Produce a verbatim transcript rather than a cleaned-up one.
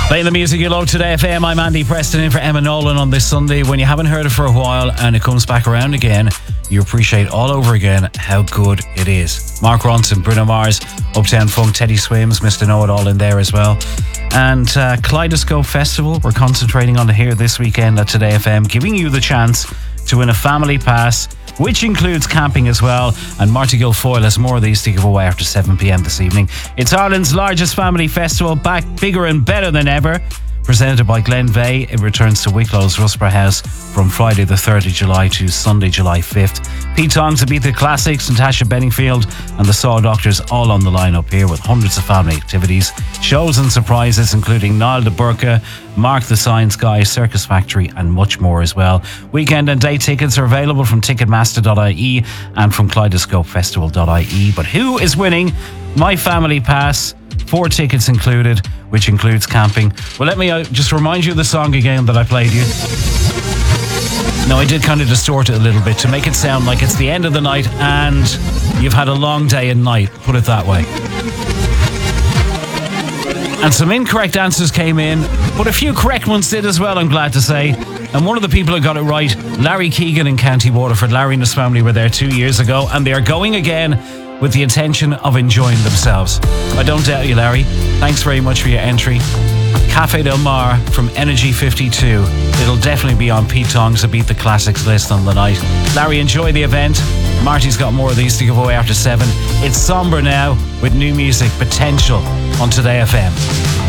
Playing the music you love today, F M. I'm Andy Preston in for Emma Nolan on this Sunday. When you haven't heard it for a while and it comes back around again, you appreciate all over again how good it is. Mark Ronson, Bruno Mars, Uptown Funk, Teddy Swims, Mister Know-It-All in there as well. And uh, Kaleidoscope Festival, we're concentrating on it here this weekend at Today F M, giving you the chance to win a family pass, which includes camping as well. And Marty Guilfoyle has more of these to give away after seven p.m. this evening. It's Ireland's largest family festival, back bigger and better than ever. Presented by Glenveigh, it returns to Wicklow's Rusborough House from Friday the third of July to Sunday, July fifth. Pete Tong's to beat the classics, Natasha Bedingfield and the Saw Doctors all on the lineup here with hundreds of family activities, shows and surprises including Niall de Burka, Mark the Science Guy, Circus Factory and much more as well. Weekend and day tickets are available from ticketmaster dot I E and from kaleidoscope festival dot I E. But who is winning my family pass? Four tickets included, which includes camping. Well, let me uh, just remind you of the song again that I played you. No, I did kind of distort it a little bit to make it sound like it's the end of the night and you've had a long day and night, put it that way. And some incorrect answers came in, but a few correct ones did as well, I'm glad to say. And one of the people who got it right, Larry Keegan in County Waterford. Larry and his family were there two years ago and they are going again with the intention of enjoying themselves. I don't doubt you, Larry. Thanks very much for your entry. Cafe Del Mar from Energy fifty-two. It'll definitely be on Pete Tong's to beat the classics list on the night. Larry, enjoy the event. Marty's got more of these to give away after seven. It's somber now with new music, Potential, on Today F M.